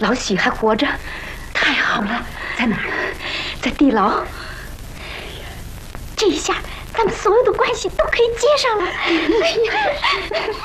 老许还活着，太好了！ 在哪儿？ 在地牢。 这一下，咱们所有的关系都可以接上了。哎呀！